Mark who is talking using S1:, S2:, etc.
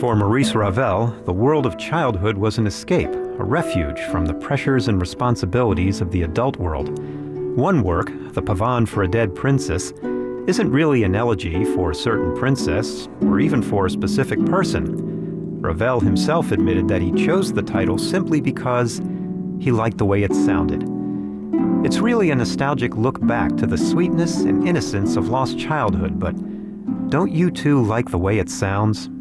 S1: For Maurice Ravel, the world of childhood was an escape, a refuge from the pressures and responsibilities of the adult world. One work, The Pavane for a Dead Princess, isn't really an elegy for a certain princess, or even for a specific person. Ravel himself admitted that he chose the title simply because he liked the way it sounded. It's really a nostalgic look back to the sweetness and innocence of lost childhood, but don't you too like the way it sounds?